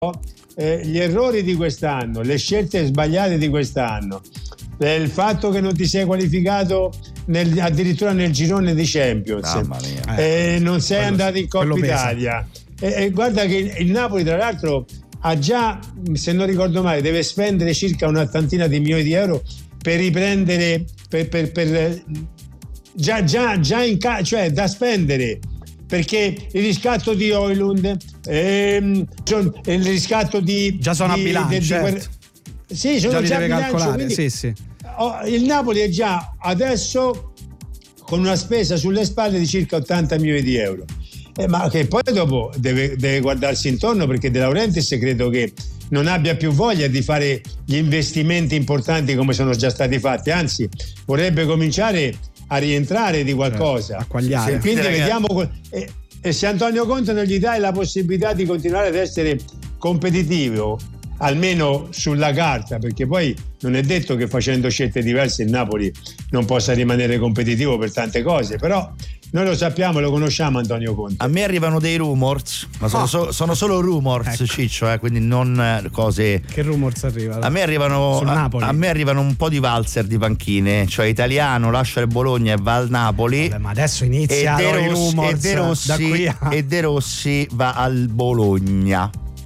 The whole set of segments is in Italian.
gli errori di quest'anno, le scelte sbagliate di quest'anno, il fatto che non ti sei qualificato addirittura nel girone di Champions, non sei andato in Coppa Italia, guarda che il Napoli tra l'altro ha già, se non ricordo male, deve spendere circa una tantina di milioni di euro per riprendere cioè da spendere, perché il riscatto di Højlund, il riscatto di già sono a bilancio, certo. Sì, sono già a bilancio, calcolare, sì. Il Napoli è già adesso con una spesa sulle spalle di circa 80 milioni di euro, ma che poi dopo deve guardarsi intorno, perché De Laurentiis credo che non abbia più voglia di fare gli investimenti importanti come sono già stati fatti, anzi vorrebbe cominciare a rientrare di qualcosa, a quagliare. Quindi vediamo, e se Antonio Conte non gli dai la possibilità di continuare ad essere competitivo, almeno sulla carta, perché poi non è detto che facendo scelte diverse il Napoli non possa rimanere competitivo per tante cose, però noi lo sappiamo, lo conosciamo Antonio Conte. A me arrivano dei rumors, ma sono solo rumors, ecco. Ciccio, quindi non cose. Che rumors arrivano? A me arrivano un po' di valzer di panchine, cioè Italiano lascia il Bologna e va al Napoli. Vabbè, ma adesso iniziano i rumors. E De Rossi va al Bologna.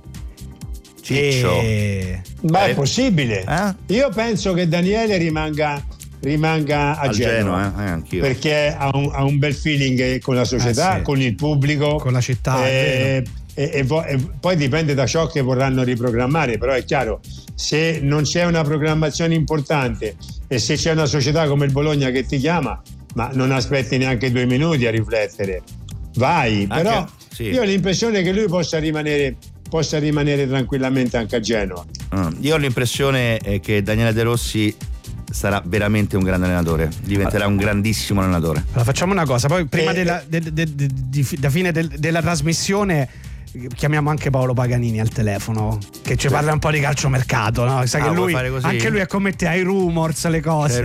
Ciccio, ma è possibile? Io penso che Daniele rimanga a Genova, anch'io. Perché ha un bel feeling con la società, con il pubblico, con la città, e poi dipende da ciò che vorranno riprogrammare, però è chiaro, se non c'è una programmazione importante e se c'è una società come il Bologna che ti chiama, ma non aspetti neanche 2 minuti a riflettere, vai. Però io ho l'impressione che lui possa rimanere tranquillamente anche a Genova. Io ho l'impressione che Daniele De Rossi sarà veramente un grande allenatore, diventerà un grandissimo allenatore. Allora, facciamo una cosa, poi prima della fine della trasmissione chiamiamo anche Paolo Paganini al telefono, che ci parla un po' di calciomercato, no? Sai che lui, anche lui è come te, ha i rumors, le cose.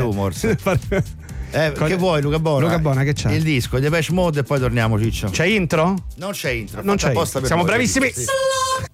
Che vuoi, Luca Bona? Luca Bona, che c'è? Il disco, Depeche Mode, e poi torniamo, Ciccio. C'è intro? Non c'è intro. Non c'è intro. Siamo bravissimi. Sì.